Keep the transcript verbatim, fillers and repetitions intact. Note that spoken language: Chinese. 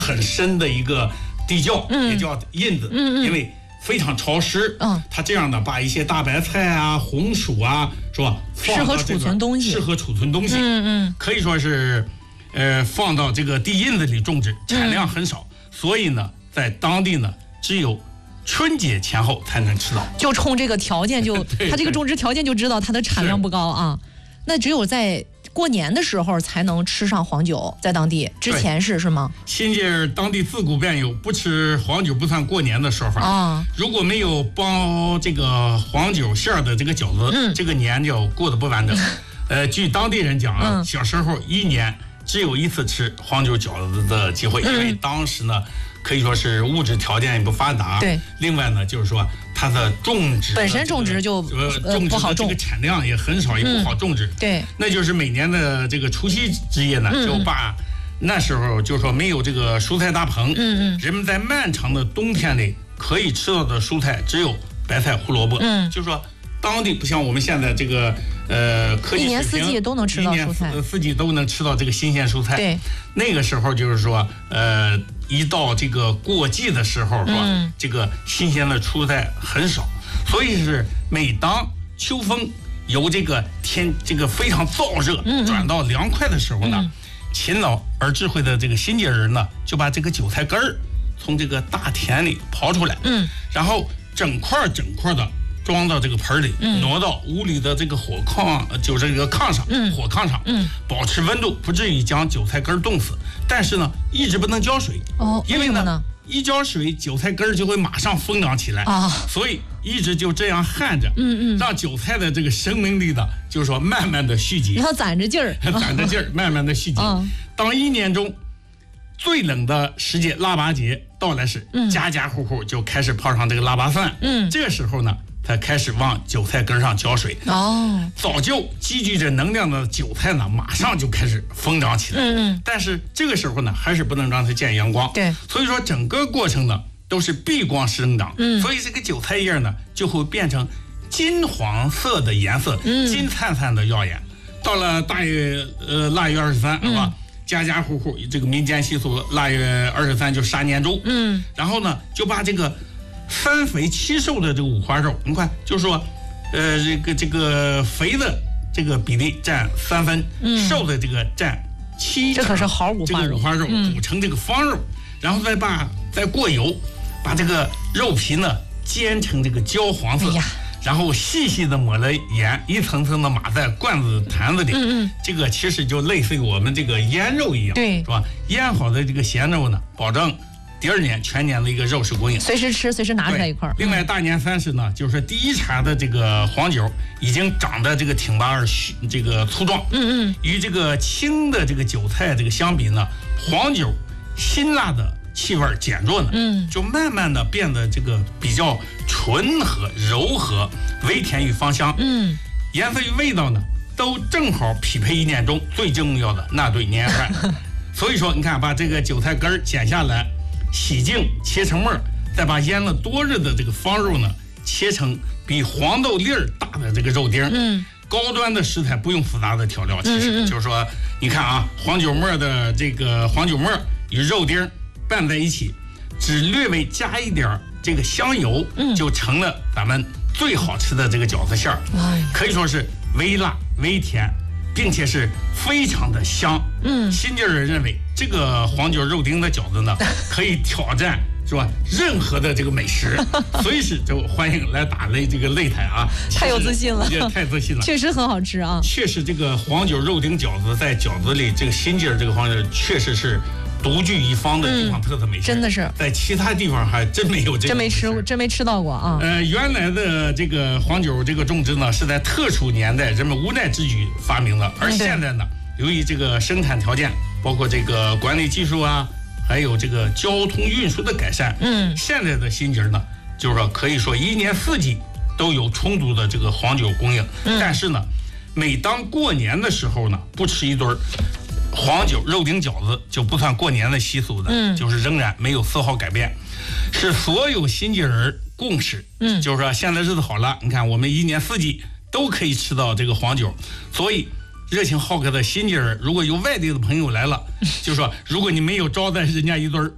很深的一个地窖，嗯、也叫印子，嗯嗯、因为非常潮湿，嗯，它这样的把一些大白菜啊、红薯啊，是吧？ 适合储存东西， 适合储存东西， 嗯嗯， 可以说是，呃，放到这个地印子里种植，产量很少，嗯、所以呢，在当地呢，只有春节前后才能吃到。 就冲这个条件就，就它这个种植条件就知道它的产量不高啊。那只有在过年的时候才能吃上黄酒，在当地之前是是吗？ 新界当地自古便有不吃黄酒不算过年的说法啊。如果没有包这个黄酒馅的这个饺子，嗯、这个年就过得不完整。呃，据当地人讲啊，嗯、小时候一年只有一次吃黄酒饺子的机会，嗯、因为当时呢可以说是物质条件也不发达。对。另外呢，就是说它的种植、 这个、本身种植就呃种植的这个产量也很少，也不好种植。 嗯、对。 那就是每年的这个除夕之夜呢，嗯、就把那时候就说没有这个蔬菜大棚，嗯嗯，人们在漫长的冬天里可以吃到的蔬菜只有白菜、胡萝卜，嗯，就说当地不像我们现在这个呃科技水平， 一年四季都能吃到蔬菜， 一年四季都能吃到这个新鲜蔬菜。 对。 那个时候就是说呃。一到这个过季的时候，是吧？嗯、这个新鲜的蔬菜很少，所以是每当秋风由这个天这个非常燥热转到凉快的时候呢，嗯、勤劳而智慧的这个新界人呢，就把这个韭菜根儿从这个大田里刨出来，嗯，然后整块整块的装到这个盆里，嗯、挪到屋里的这个火炕，就是这个炕上，嗯、火炕上，嗯、保持温度，不至于将韭菜根冻死。但是呢，一直不能浇水， 哦， 因为呢, 呢一浇水，韭菜根就会马上疯长起来啊，所以一直就这样焊着，嗯嗯，让韭菜的这个生命力呢，就是说慢慢的蓄积， 要攒着劲儿， 攒着劲儿，慢慢的蓄积。嗯、当一年中最冷的时节腊八节到来时，嗯、家家户户就开始泡上这个腊八饭，嗯，这个时候呢，才开始往韭菜根上浇水。哦，早就积聚着能量的韭菜呢，马上就开始疯长起来。嗯嗯。但是这个时候呢，还是不能让它见阳光。 对。 所以说整个过程呢，都是避光生长。嗯。所以这个韭菜叶呢，就会变成金黄色的颜色，嗯、金灿灿的耀眼。到了大月呃腊月二十三，是吧？嗯、家家户户这个民间习俗，腊月二十三就杀年猪。嗯。然后呢，就把这个三肥七瘦的这个五花肉，你看，就是说，呃，这个这个肥的这个比例占三分，嗯、瘦的这个占七， 这可是好五花肉， 这个五花肉嗯、 煮成这个方肉，然后再把再过油，把这个肉皮呢煎成这个焦黄色，哎、然后细细的抹了盐，一层层的码在罐子坛子里，嗯嗯，这个其实就类似于我们这个腌肉一样， 对， 是吧？腌好的这个咸肉呢，保证第二年全年的一个肉食供应， 随时吃，随时拿出来一块。 另外，大年三十呢，就是说第一茬的这个黄酒已经长得这个挺拔而这个粗壮，嗯嗯，与这个青的这个韭菜这个相比呢，黄酒辛辣的气味减弱呢，嗯，就慢慢的变得这个比较醇和柔和，微甜与芳香，嗯，颜色与味道呢，都正好匹配一年中最重要的那顿年饭。所以说，你看，把这个韭菜根剪下来，洗净切成末，再把腌了多日的这个方肉呢切成比黄豆粒儿大的这个肉丁。嗯，高端的食材不用复杂的调料，其实就是说，你看啊，黄酒末的这个黄酒末与肉丁拌在一起，只略微加一点这个香油，嗯，就成了咱们最好吃的这个饺子馅儿。可以说是微辣微甜，并且是非常的香。嗯，新界人认为这个黄酒肉丁的饺子呢，可以挑战是吧任何的这个美食，随时就欢迎来打擂这个擂台啊！ 太有自信了， 也太自信了， 确实很好吃啊！ 确实，这个黄酒肉丁饺子在饺子里，这个新界这个黄酒确实是独具一方的地方特色美食， 嗯、真的是在其他地方还真没有这个， 真没吃过，真没吃到过啊。 呃，原来的这个黄酒这个种植呢，是在特殊年代人们无奈之举发明的，而现在呢，由于这个生产条件，包括这个管理技术啊，还有这个交通运输的改善，嗯，现在的新界呢，就是说可以说一年四季都有充足的这个黄酒供应，嗯、但是呢，每当过年的时候呢，不吃一顿黄酒肉丁饺子就不算过年的习俗的，嗯，就是仍然没有丝毫改变，是所有新界人共识。嗯，就是说现在日子好了，你看我们一年四季都可以吃到这个黄酒，所以热情好客的新界人，如果有外地的朋友来了，就说如果你没有招待人家一顿